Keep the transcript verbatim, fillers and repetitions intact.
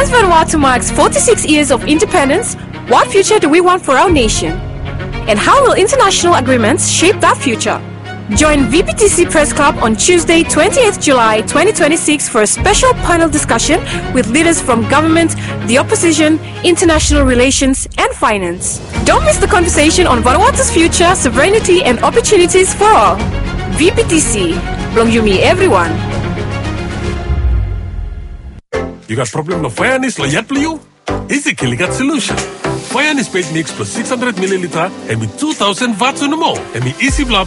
As Vanuatu marks forty-six years of independence, what future do we want for our nation? And how will international agreements shape that future? Join V P T C Press Club on Tuesday, twenty-eighth July twenty twenty-six for a special panel discussion with leaders from government, the opposition, international relations and finance. Don't miss the conversation on Vanuatu's future, sovereignty and opportunities for all. V P T C, Blong Yumi everyone. You got problem no Fayanis la yet you? Easy Kiligat solution. Fayanis paid mix plus six hundred milliliter and with two thousand watts on the more. And me easy blob